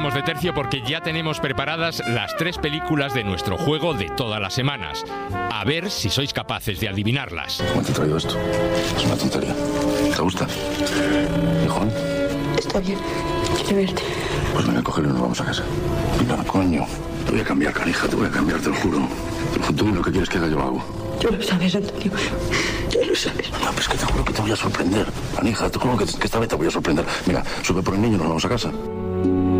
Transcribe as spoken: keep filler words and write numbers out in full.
cambiamos de tercio porque ya tenemos preparadas las tres películas de nuestro juego de todas las semanas. A ver si sois capaces de adivinarlas. ¿Cómo te he traído esto? Es una tontería. ¿Te gusta? ¿Hijón? Está bien. Quiero verte. Pues venga, cógelo y nos vamos a casa. Venga, coño. Te voy a cambiar, canija, te voy a cambiar, te lo juro. Tú lo que quieres que haga yo hago. Tú lo sabes, Antonio. Tú lo sabes. No, pero es que te juro que te voy a sorprender. Canija, te juro que, que esta vez te voy a sorprender. Mira, sube por el niño y nos vamos a casa.